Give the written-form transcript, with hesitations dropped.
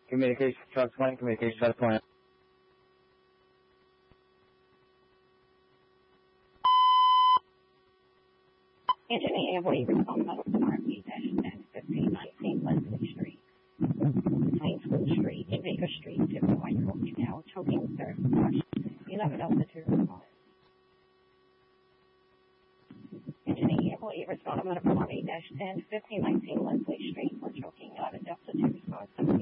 Communication truck 20, communication truck 20. Anthony Avery, respondent of RP-10-1519 Leslie Street, Plain School Street, Baker Street, Tipper White Road, Canal, choking third, 11 Delta 2 response. Anthony Avery, respondent of RP-10-1519 Leslie Street, for choking 11 Delta 2 response.